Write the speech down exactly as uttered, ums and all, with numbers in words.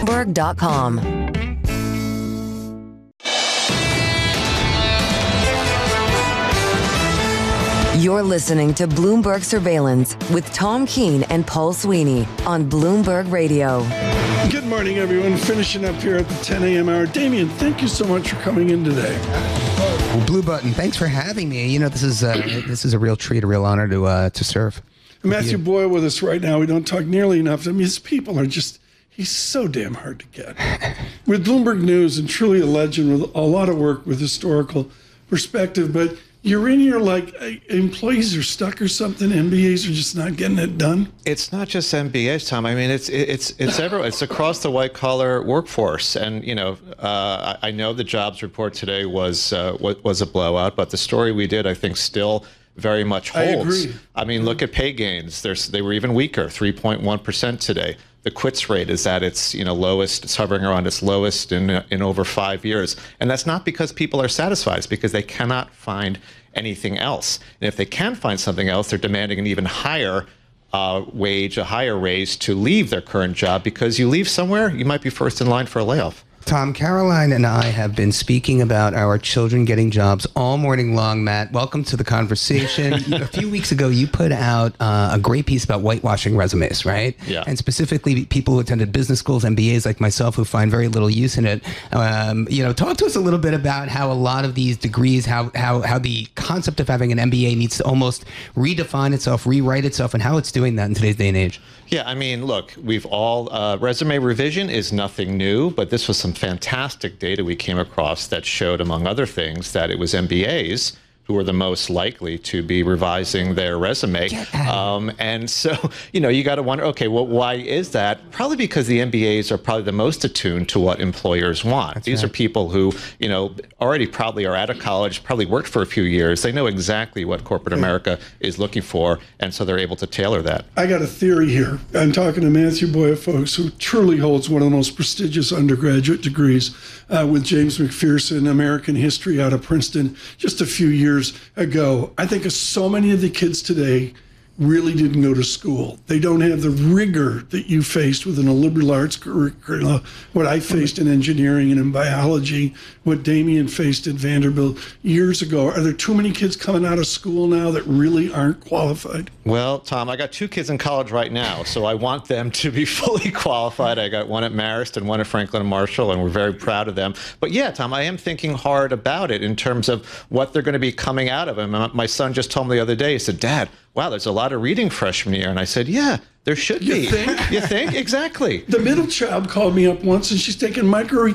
Bloomberg dot com. You're listening to Bloomberg Surveillance with Tom Keene and Paul Sweeney on Bloomberg Radio. Good morning, everyone. Finishing up here at the ten a.m. hour. Damien, thank you so much for coming in today. Well, Blue Button, thanks for having me. You know, this is uh, this is a real treat, a real honor to uh, to serve. Matthew Boyle with us right now. We don't talk nearly enough. I mean, his people are just, he's so damn hard to get. With Bloomberg News, and truly a legend with a lot of work with historical perspective, but you're in here like employees are stuck or something. M B As are just not getting it done. It's not just M B As, Tom. I mean, it's it's it's everywhere. It's across the white collar workforce. And you know, uh, I know the jobs report today was uh, was a blowout, but the story we did, I think, still very much holds. I agree. I mean, look at pay gains. There's they were even weaker, three point one percent today. The quits rate is at its you know lowest. It's hovering around its lowest in in over five years, and that's not because people are satisfied. It's because they cannot find anything else. And if they can find something else, they're demanding an even higher uh, wage, a higher raise to leave their current job. Because you leave somewhere, you might be first in line for a layoff. Tom, Caroline and I have been speaking about our children getting jobs all morning long. Matt, welcome to the conversation. A few weeks ago, you put out uh, a great piece about whitewashing resumes, right? Yeah. And specifically people who attended business schools, M B As like myself, who find very little use in it. Um, you know, talk to us a little bit about how a lot of these degrees, how how how the concept of having an M B A needs to almost redefine itself, rewrite itself, and how it's doing that in today's day and age. Yeah, I mean, look, we've all, uh, resume revision is nothing new, but this was some fantastic data we came across that showed, among other things, that it was M B As who were the most likely to be revising their resume. Um, and so, you know, you got to wonder, okay, well, why is that? Probably because the M B As are probably the most attuned to what employers want. That's These right. are people who, you know, already probably are out of college, probably worked for a few years. They know exactly what corporate America is looking for, and so they're able to tailor that. I got a theory here. I'm talking to Matthew Boyle, folks, who truly holds one of the most prestigious undergraduate degrees uh, with James McPherson, American History out of Princeton, just a few years ago. I think so many of the kids today really didn't go to school. They don't have the rigor that you faced within a liberal arts curricula, what I faced in engineering and in biology, what Damien faced at Vanderbilt years ago. Are there too many kids coming out of school now that really aren't qualified? Well, Tom, I got two kids in college right now, so I want them to be fully qualified. I got one at Marist and one at Franklin and Marshall, and we're very proud of them. But yeah, Tom, I am thinking hard about it in terms of what they're going to be coming out of. And my son just told me the other day, he said, Dad, wow, there's a lot of reading freshman year. And I said, yeah, there should you be. Think? You think? Exactly. The middle child called me up once, and she's taking micro